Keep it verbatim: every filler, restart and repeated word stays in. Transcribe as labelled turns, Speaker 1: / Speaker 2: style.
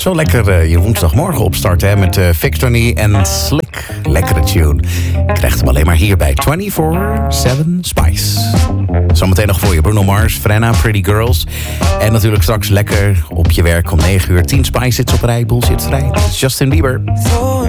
Speaker 1: Zo lekker uh, je woensdagmorgen opstarten hè, met uh, Victory en Slick. Lekkere tune. Je krijgt hem alleen maar hier bij vierentwintig zeven Spice. Zometeen nog voor je Bruno Mars, Frenna, Pretty Girls. En natuurlijk straks lekker op je werk om negen uur. tien Spice hits op rij, Bullshit strijd. Justin Bieber.